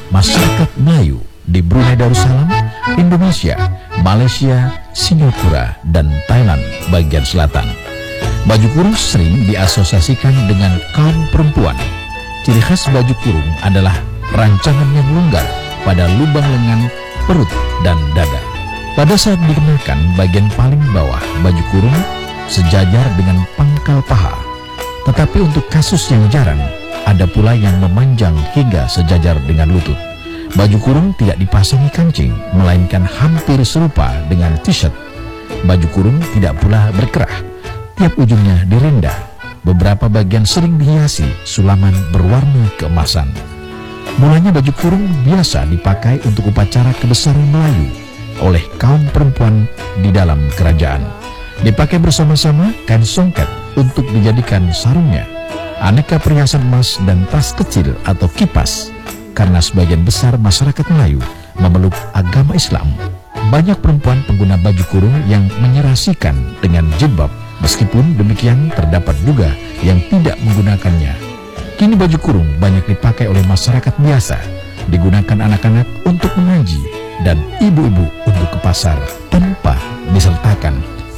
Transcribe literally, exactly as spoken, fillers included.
masyarakat Melayu di Brunei Darussalam, Indonesia, Malaysia, Singapura, dan Thailand bagian selatan. Baju kurung sering diasosiasikan dengan kaum perempuan. Ciri khas baju kurung adalah rancangan yang longgar pada lubang lengan, perut, dan dada. Pada saat dikenakan bagian paling bawah baju kurung sejajar dengan pangkal paha. Tetapi untuk kasus yang jarang, ada pula yang memanjang hingga sejajar dengan lutut. Baju kurung tidak dipasangi kancing, melainkan hampir serupa dengan t-shirt. Baju kurung tidak pula berkerah, tiap ujungnya direnda. Beberapa bagian sering dihiasi sulaman berwarna keemasan. Mulanya baju kurung biasa dipakai untuk upacara kebesaran Melayu oleh kaum perempuan di dalam kerajaan. Dipakai bersama-sama kain songket untuk dijadikan sarungnya, aneka perhiasan emas dan tas kecil atau kipas. Karena sebagian besar masyarakat Melayu memeluk agama Islam, banyak perempuan pengguna baju kurung yang menyerasikan dengan jilbab. Meskipun demikian, terdapat juga yang tidak menggunakannya. Kini baju kurung banyak dipakai oleh masyarakat biasa, digunakan anak-anak untuk mengaji dan ibu-ibu untuk ke pasar tanpa disertakan